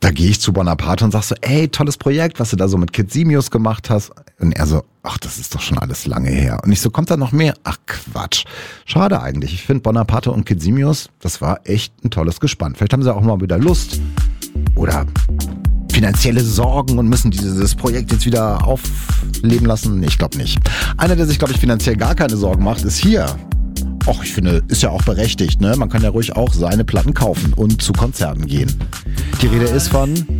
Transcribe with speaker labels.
Speaker 1: da gehe ich zu Bonaparte und sag so, ey, tolles Projekt, was du da so mit Kid Simius gemacht hast. Und er so, ach, das ist doch schon alles lange her. Und ich so, kommt da noch mehr? Ach, Quatsch. Schade eigentlich. Ich finde Bonaparte und Kid Simius, das war echt ein tolles Gespann. Vielleicht haben sie auch mal wieder Lust oder finanzielle Sorgen und müssen dieses Projekt jetzt wieder aufleben lassen. Ich glaube nicht. Einer, der sich, glaube ich, finanziell gar keine Sorgen macht, ist hier. Och, ich finde, ist ja auch berechtigt, ne? Man kann ja ruhig auch seine Platten kaufen und zu Konzerten gehen. Die Rede ist von